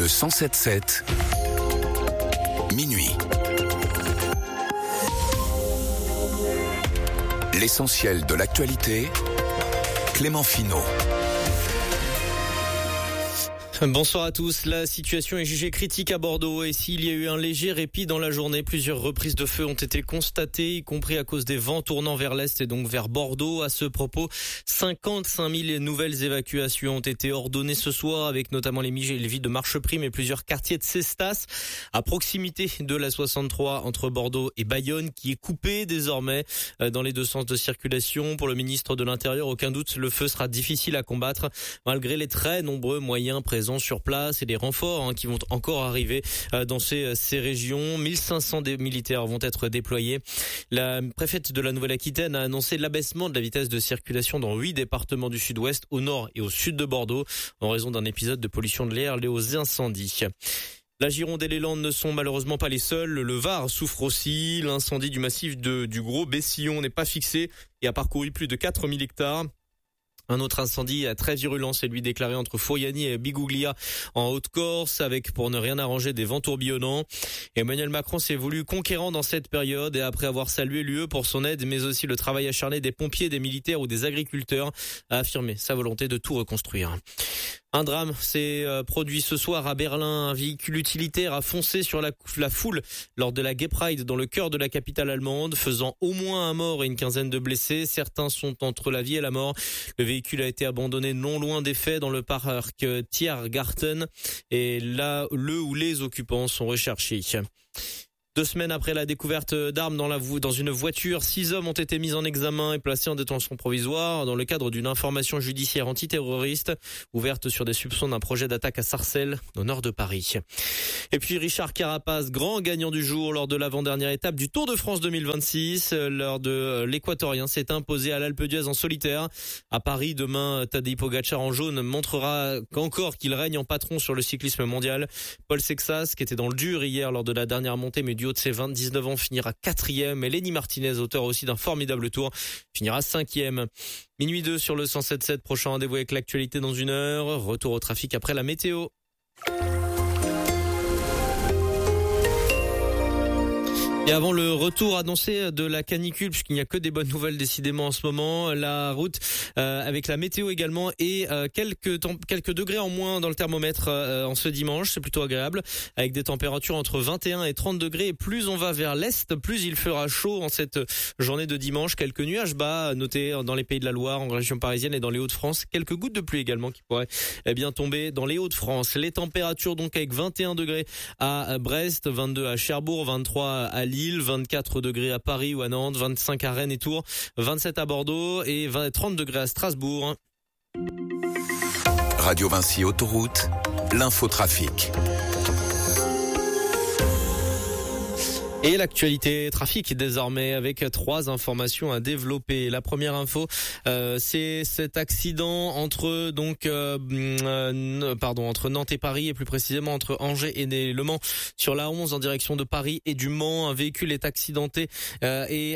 Le 107.7, minuit. L'essentiel de l'actualité, Clément Finot. Bonsoir à tous. La situation est jugée critique à Bordeaux et s'il y a eu un léger répit dans la journée, plusieurs reprises de feu ont été constatées, y compris à cause des vents tournant vers l'est et donc vers Bordeaux. À ce propos, 55 000 nouvelles évacuations ont été ordonnées ce soir avec notamment les villes de Marcheprime et plusieurs quartiers de Cestas à proximité de la 63 entre Bordeaux et Bayonne qui est coupée désormais dans les deux sens de circulation. Pour le ministre de l'Intérieur, aucun doute, le feu sera difficile à combattre malgré les très nombreux moyens présents sur place et les renforts qui vont encore arriver dans ces régions. 1500 militaires vont être déployés. La préfète de la Nouvelle-Aquitaine a annoncé l'abaissement de la vitesse de circulation dans 8 départements du sud-ouest, au nord et au sud de Bordeaux, en raison d'un épisode de pollution de l'air lié aux incendies. La Gironde et les Landes ne sont malheureusement pas les seuls. Le Var souffre aussi. L'incendie du massif du Gros Bessillon n'est pas fixé et a parcouru plus de 4000 hectares. Un autre incendie très virulent, c'est lui déclaré entre Foyani et Biguglia en Haute-Corse, avec pour ne rien arranger des vents tourbillonnants. Emmanuel Macron s'est voulu conquérant dans cette période et après avoir salué l'UE pour son aide, mais aussi le travail acharné des pompiers, des militaires ou des agriculteurs, a affirmé sa volonté de tout reconstruire. Un drame s'est produit ce soir à Berlin. Un véhicule utilitaire a foncé sur la foule lors de la Gay Pride dans le cœur de la capitale allemande, faisant au moins un mort et une quinzaine de blessés. Certains sont entre la vie et la mort. Le véhicule a été abandonné non loin des faits dans le parc Tiergarten et là, les occupants sont recherchés. 2 semaines après la découverte d'armes dans une voiture, 6 hommes ont été mis en examen et placés en détention provisoire dans le cadre d'une information judiciaire antiterroriste ouverte sur des soupçons d'un projet d'attaque à Sarcelles, au nord de Paris. Et puis Richard Carapaz, grand gagnant du jour lors de l'avant-dernière étape du Tour de France 2026, lors de l'Équatorien s'est imposé à l'Alpe d'Huez en solitaire. À Paris, demain, Tadej Pogačar en jaune montrera qu'encore qu'il règne en patron sur le cyclisme mondial. Paul Sexas, qui était dans le dur hier lors de la dernière montée, mais du haut de ses 29 ans, finira 4e. Et Lenny Martinez, auteur aussi d'un formidable tour, finira 5e. Minuit 2 sur le 107.7. Prochain rendez-vous avec l'actualité dans 1 heure. Retour au trafic après la météo. Et avant le retour annoncé de la canicule, puisqu'il n'y a que des bonnes nouvelles décidément en ce moment, la route avec la météo également et quelques degrés en moins dans le thermomètre en ce dimanche, c'est plutôt agréable, avec des températures entre 21 et 30 degrés. Et plus on va vers l'est, plus il fera chaud en cette journée de dimanche. Quelques nuages bas notés dans les Pays de la Loire, en région parisienne et dans les Hauts-de-France. Quelques gouttes de pluie également qui pourraient bien tomber dans les Hauts-de-France. Les températures donc avec 21 degrés à Brest, 22 à Cherbourg, 23 à Lille, 24 degrés à Paris ou à Nantes, 25 à Rennes et Tours, 27 à Bordeaux et 30 degrés à Strasbourg. Radio Vinci Autoroute, l'infotrafic. Et l'actualité trafic désormais avec 3 informations à développer. La première info, c'est cet accident entre Nantes et Paris et plus précisément entre Angers et Le Mans sur la 11 en direction de Paris et du Mans. Un véhicule est accidenté et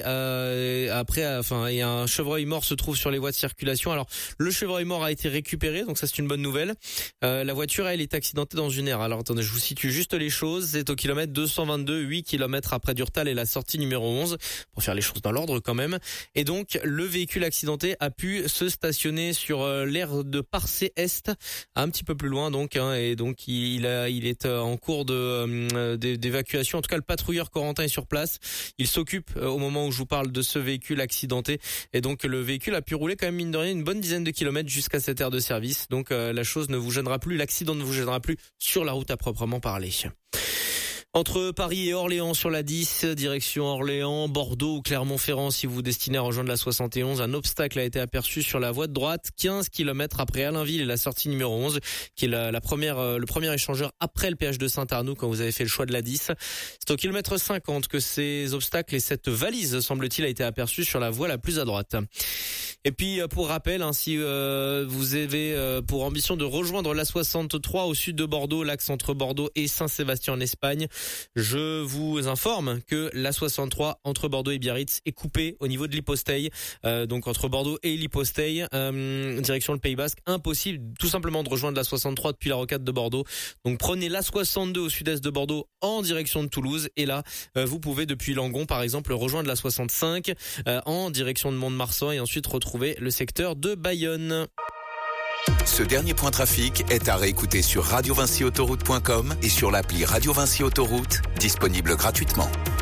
un chevreuil mort se trouve sur les voies de circulation. Alors le chevreuil mort a été récupéré, donc ça c'est une bonne nouvelle. La voiture elle est accidentée dans une aire. Alors attendez, je vous situe juste les choses. C'est au kilomètre 222, 8 km après Durtal et la sortie numéro 11 pour faire les choses dans l'ordre quand même. Et donc le véhicule accidenté a pu se stationner sur l'aire de Parcé Est, un petit peu plus loin donc et donc il est en cours d'évacuation. En tout cas le patrouilleur Corentin est sur place. Il s'occupe au moment où je vous parle de ce véhicule accidenté et donc le véhicule a pu rouler quand même mine de rien une bonne dizaine de kilomètres jusqu'à cette aire de service. Donc la chose ne vous gênera plus, l'accident ne vous gênera plus sur la route à proprement parler. Entre Paris et Orléans sur la 10, direction Orléans, Bordeaux ou Clermont-Ferrand, si vous vous destinez à rejoindre la 71, un obstacle a été aperçu sur la voie de droite, 15 km après Allainville et la sortie numéro 11, qui est le premier échangeur après le péage de Saint-Arnoux quand vous avez fait le choix de la 10. C'est au kilomètre 50 que ces obstacles et cette valise, semble-t-il, a été aperçue sur la voie la plus à droite. Et puis, pour rappel, si vous avez pour ambition de rejoindre la 63 au sud de Bordeaux, l'axe entre Bordeaux et Saint-Sébastien en Espagne, Je vous informe que la 63 entre Bordeaux et Biarritz est coupée au niveau de l'Hyposteil, donc entre Bordeaux et l'Hyposteil, direction le Pays Basque. Impossible tout simplement de rejoindre la 63 depuis la rocade de Bordeaux. Donc prenez la 62 au sud-est de Bordeaux en direction de Toulouse, et là vous pouvez depuis Langon par exemple rejoindre la 65 en direction de Mont-de-Marsan et ensuite retrouver le secteur de Bayonne. Ce dernier point trafic est à réécouter sur radiovincyautoroute.com et sur l'appli Radio Vinci Autoroute, disponible gratuitement.